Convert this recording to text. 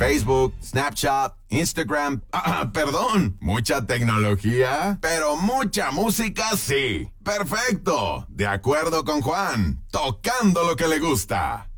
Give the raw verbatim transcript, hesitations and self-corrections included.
Facebook, Snapchat, Instagram. Ah, perdón, mucha tecnología, pero mucha música sí. Perfecto, de acuerdo con Juan, tocando lo que le gusta.